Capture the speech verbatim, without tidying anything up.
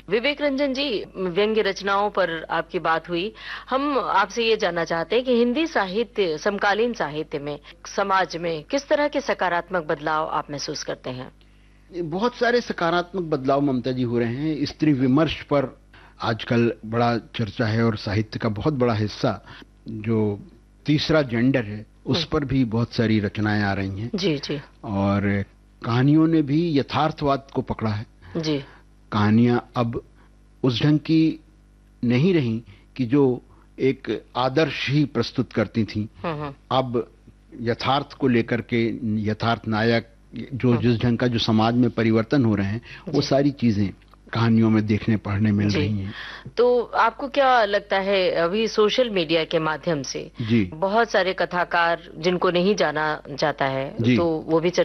विवेक रंजन जी, व्यंग्य रचनाओं पर आपकी बात हुई। हम आपसे ये जानना चाहते हैं कि हिंदी साहित्य, समकालीन साहित्य में, समाज में किस तरह के सकारात्मक बदलाव आप महसूस करते हैं? बहुत सारे सकारात्मक बदलाव ममता जी हो रहे हैं। स्त्री विमर्श पर आजकल बड़ा चर्चा है और साहित्य का बहुत बड़ा हिस्सा जो तीसरा जेंडर है उस पर भी बहुत सारी रचनाएं आ रही हैं। जी जी। और कहानियों ने भी यथार्थवाद को पकड़ा है। जी। कहानियां अब उस ढंग की नहीं रही कि जो एक आदर्श ही प्रस्तुत करती थीं। अब यथार्थ को लेकर के यथार्थ नायक जो जिस ढंग का जो समाज में परिवर्तन हो रहे हैं वो सारी चीजें कहानियों में देखने पढ़ने मिल रही हैं। तो आपको क्या लगता है, अभी सोशल मीडिया के माध्यम से जी बहुत सारे कथाकार जिनको नहीं जाना जाता है तो वो भी